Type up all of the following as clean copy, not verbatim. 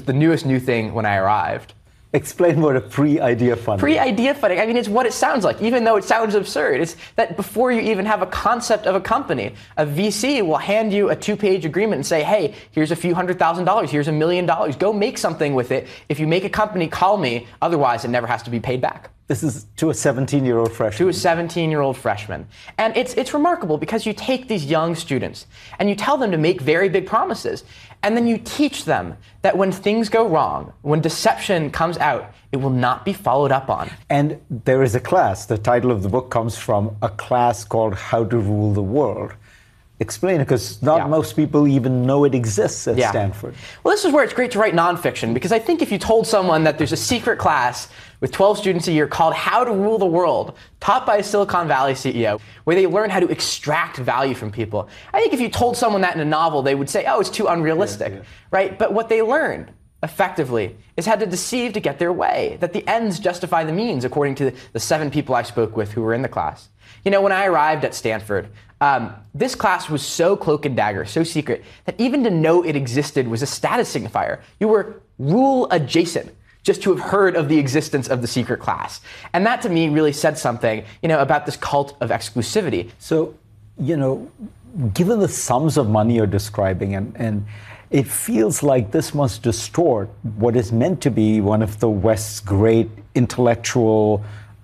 the newest new thing when I arrived. Explain what a pre-idea funding. Pre-idea funding, I mean, it's what it sounds like, even though it sounds absurd. It's that before you even have a concept of a company, a VC will hand you a 2-page agreement and say, hey, here's a few $100,000, here's $1 million, go make something with it. If you make a company, call me, otherwise it never has to be paid back. This is to a 17-year-old freshman. To a 17-year-old freshman. And it's remarkable because you take these young students and you tell them to make very big promises. And then you teach them that when things go wrong, when deception comes out, it will not be followed up on. And there is a class. The title of the book comes from a class called How to Rule the World. Explain it, because not most people even know it exists at Stanford. Well, this is where it's great to write nonfiction, because I think if you told someone that there's a secret class with 12 students a year called How to Rule the World, taught by a Silicon Valley CEO, where they learn how to extract value from people, I think if you told someone that in a novel, they would say, oh, it's too unrealistic, right? But what they learned, effectively, is how to deceive to get their way, that the ends justify the means, according to the 7 people I spoke with who were in the class. You know, when I arrived at Stanford, this class was so cloak and dagger, so secret, that even to know it existed was a status signifier. You were rule adjacent just to have heard of the existence of the secret class. And that to me really said something, about this cult of exclusivity. So, given the sums of money you're describing, and it feels like this must distort what is meant to be one of the West's great intellectual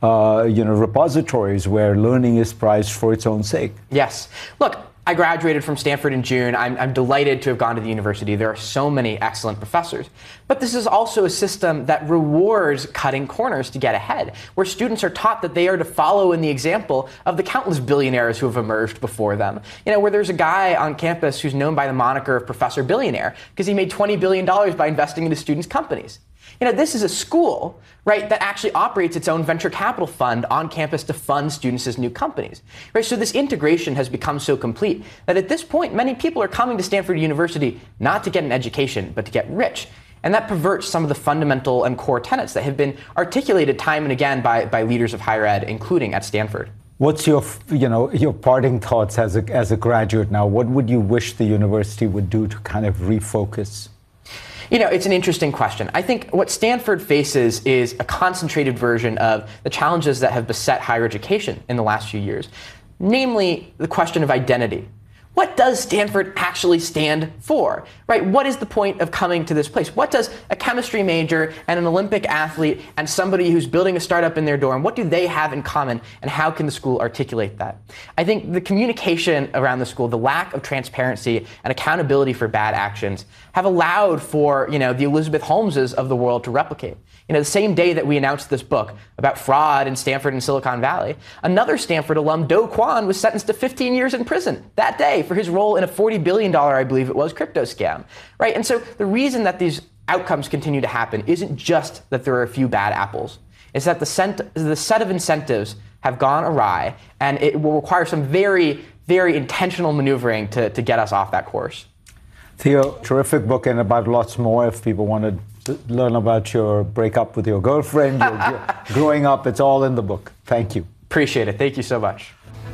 repositories where learning is prized for its own sake. Yes. Look, I graduated from Stanford in June. I'm delighted to have gone to the university. There are so many excellent professors. But this is also a system that rewards cutting corners to get ahead, where students are taught that they are to follow in the example of the countless billionaires who have emerged before them. Where there's a guy on campus who's known by the moniker of Professor Billionaire because he made $20 billion by investing into students' companies. This is a school, right, that actually operates its own venture capital fund on campus to fund students as new companies, right? So this integration has become so complete that at this point, many people are coming to Stanford University not to get an education, but to get rich. And that perverts some of the fundamental and core tenets that have been articulated time and again by leaders of higher ed, including at Stanford. What's your parting thoughts as a graduate now? What would you wish the university would do to kind of refocus? It's an interesting question. I think what Stanford faces is a concentrated version of the challenges that have beset higher education in the last few years, namely the question of identity. What does Stanford actually stand for, right? What is the point of coming to this place? What does a chemistry major and an Olympic athlete and somebody who's building a startup in their dorm, what do they have in common, and how can the school articulate that? I think the communication around the school, the lack of transparency and accountability for bad actions have allowed for, the Elizabeth Holmeses of the world to replicate. The same day that we announced this book about fraud in Stanford and Silicon Valley, another Stanford alum, Do Kwon, was sentenced to 15 years in prison that day for his role in a $40 billion, I believe it was, crypto scam, right? And so the reason that these outcomes continue to happen isn't just that there are a few bad apples. It's that the set of incentives have gone awry, and it will require some very, very intentional maneuvering to get us off that course. Theo, terrific book, and about lots more if people want to learn about your breakup with your girlfriend, your growing up. It's all in the book. Thank you. Appreciate it. Thank you so much.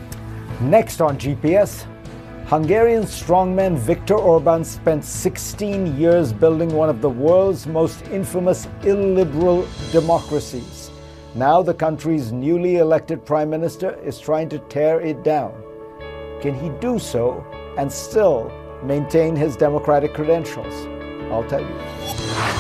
Next on GPS, Hungarian strongman Viktor Orban spent 16 years building one of the world's most infamous illiberal democracies. Now the country's newly elected prime minister is trying to tear it down. Can he do so and still maintain his democratic credentials? I'll tell you.